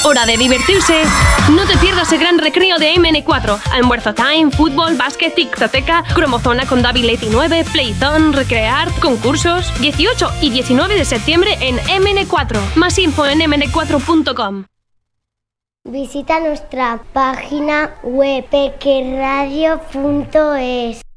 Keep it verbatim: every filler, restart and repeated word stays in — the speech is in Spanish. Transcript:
hora de divertirse. No te pierdas el gran recreo de M N cuatro. Almuerzo time, fútbol, básquet, tictoteca, cromozona con David Leti nueve, Playzone, Recrear, concursos. dieciocho y diecinueve de septiembre en M N cuatro. Más info en eme ene cuatro punto com. Visita nuestra página web pequeradio punto es.